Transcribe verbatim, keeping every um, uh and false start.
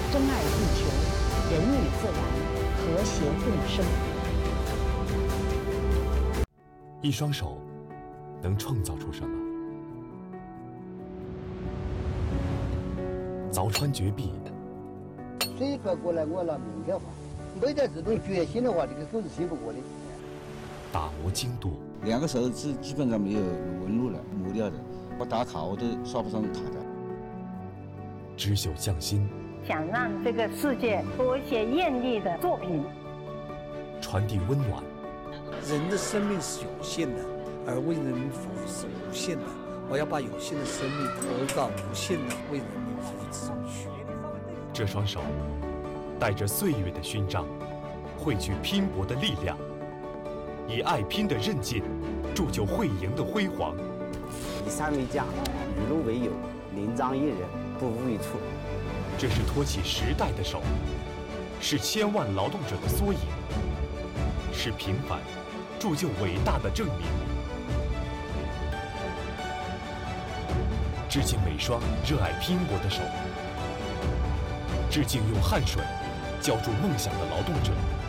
珍爱地球，人与自然和谐共生。 一双手能创造出什么？凿穿绝壁， 水传过来，我拿命去换。没得这种决心的话，这个手是信不过的。 打磨精度， 两个手指基本上没有纹路了，磨掉的。我打卡我都刷不上卡的。 织绣匠心， 想让这个世界多一些艳丽的作品， 传递温暖。 人的生命是有限的，而为人民服务是无限的。我要把有限的生命投到无限的为人民服务之中去。 这双手带着岁月的勋章，汇聚拼搏的力量，以爱拼的韧劲，铸就汇盈的辉煌。 以山为家，与龙为友，临章一人，不无一处。 这是托起时代的手，是千万劳动者的缩影，是平凡铸就伟大的证明。致敬每双热爱拼搏的手，致敬用汗水浇筑梦想的劳动者。